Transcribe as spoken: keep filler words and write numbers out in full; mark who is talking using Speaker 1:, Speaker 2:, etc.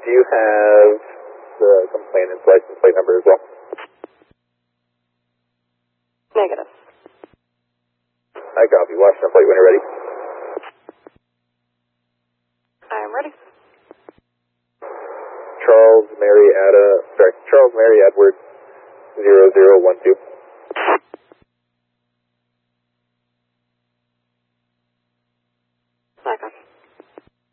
Speaker 1: Do you have the complainant's license plate number as well?
Speaker 2: Negative.
Speaker 1: I copy. Washington plate when you're ready.
Speaker 2: I'm ready.
Speaker 1: Charles Mary Ada, sorry, Charles Mary Edward zero zero one two.
Speaker 2: I copy.